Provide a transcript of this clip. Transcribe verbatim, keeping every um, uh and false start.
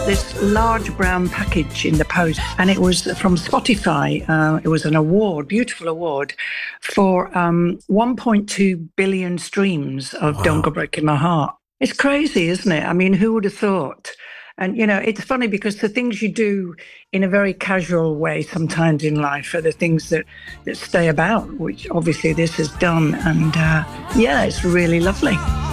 this large brown package in the post, and it was from Spotify. Uh, it was an award, beautiful award, for um, one point two billion streams of Wow. Don't Go Breaking My Heart. It's crazy, isn't it? I mean, who would have thought? And, you know, it's funny because the things you do in a very casual way sometimes in life are the things that, that stay about, which obviously this has done. And uh, yeah, it's really lovely.